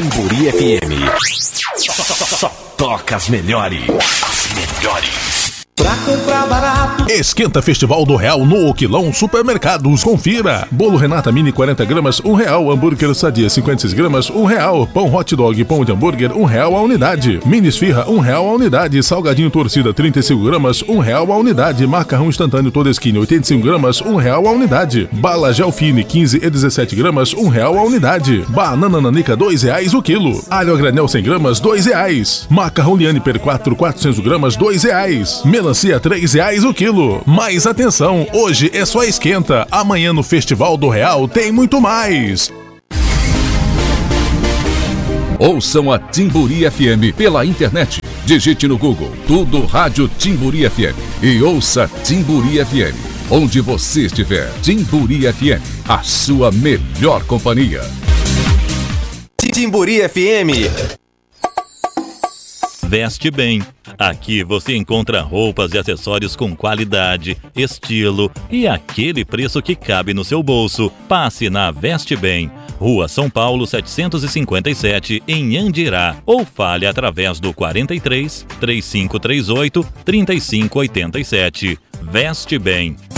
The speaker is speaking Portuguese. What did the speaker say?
Timburi FM. Só toca as melhores. As melhores. Pra comprar barato. Esquenta Festival do Real no Oquilão Supermercados. Confira. Bolo Renata Mini 40 gramas, R$1. Hambúrguer Sadia 56 gramas, R$1. Pão hot dog, pão de hambúrguer, R$1 a unidade. Mini esfirra, R$1 a unidade. Salgadinho torcida 35 gramas, R$1 a unidade. Macarrão instantâneo toda esquina 85 gramas, R$1 a unidade. Bala Gelfine 15 e 17 gramas, R$1 a unidade. Banana nanica R$2 o quilo. Alho a granel 100 gramas, R$2. Macarrão Liane per 400 gramas, R$2. Melancia R$3 o quilo. Mas atenção, hoje é só esquenta. Amanhã no Festival do Real tem muito mais. Ouçam a Timburi FM pela internet. Digite no Google Tudo Rádio Timburi FM e ouça Timburi FM. Onde você estiver, Timburi FM, a sua melhor companhia. Timburi FM. Veste Bem. Aqui você encontra roupas e acessórios com qualidade, estilo e aquele preço que cabe no seu bolso. Passe na Veste Bem, Rua São Paulo 757, em Andirá, ou fale através do 43 3538 3587. Veste Bem,